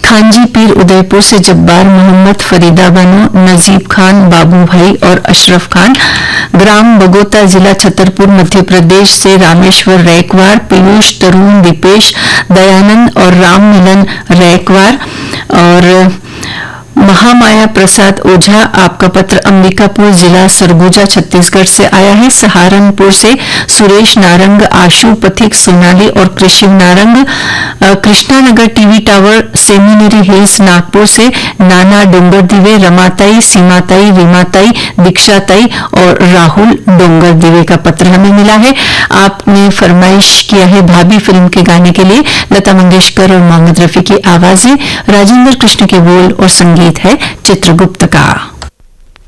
खांजी पीर उदयपुर से जब्बार मोहम्मद, फरीदा बानो, नजीब खान, बाबू भाई और अशरफ खान। ग्राम बगोता, जिला छतरपुर, मध्य प्रदेश से रामेश्वर रैकवार, पीयूष, तरुण, दीपेश, दयानंद और राम मिलन रैकवार। और महामाया प्रसाद ओझा, आपका पत्र अंबिकापुर, जिला सरगुजा, छत्तीसगढ़ से आया है। सहारनपुर से सुरेश नारंग, आशु पथिक, सोनाली और कृषि Narang. Krishnanagar TV tower, seminary hills, Nagpur से नाना डोंगर दिवे, रमाताई, सीमाताई, रीमाताई, दीक्षाताई और राहुल डोंगर दिवे का पत्र हमें मिला है। आपने फरमाइश किया है भाभी फिल्म के गाने के लिए। लता मंगेशकर और मोहम्मद रफी की आवाजें, राजेंद्र कृष्ण के बोल और संगीत है चित्रगुप्त का।